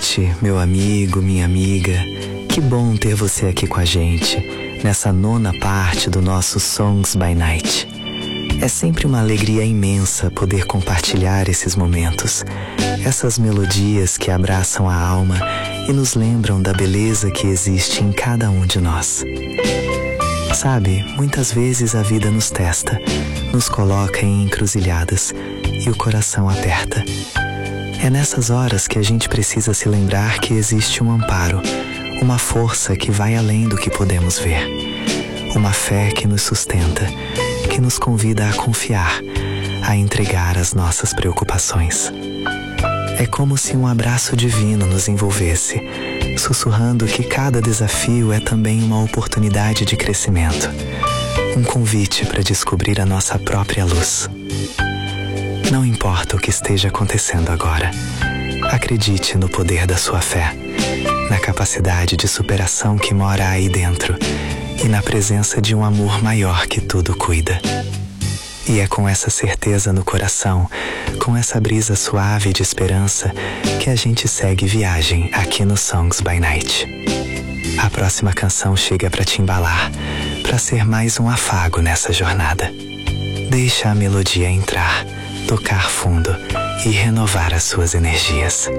noite, meu amigo, minha amiga. Que bom ter você aqui com a gente, nessa 9ª parte do nosso Songs by Night. É sempre uma alegria imensa poder compartilhar esses momentos, essas melodias que abraçam a alma e nos lembram da beleza que existe em cada um de nós. Sabe, muitas vezes a vida nos testa, nos coloca em encruzilhadas e o coração aperta. É nessas horas que a gente precisa se lembrar que existe um amparo, uma força que vai além do que podemos ver. Uma fé que nos sustenta, que nos convida a confiar, a entregar as nossas preocupações. É como se um abraço divino nos envolvesse, sussurrando que cada desafio é também uma oportunidade de crescimento, um convite para descobrir a nossa própria luz. Não importa o que esteja acontecendo agora, acredite no poder da sua fé, na capacidade de superação que mora aí dentro e na presença de um amor maior que tudo cuida. E é com essa certeza no coração, com essa brisa suave de esperança, que a gente segue viagem aqui no Songs by Night. A próxima canção chega para te embalar, para ser mais um afago nessa jornada. Deixa a melodia entrar, tocar fundo e renovar as suas energias.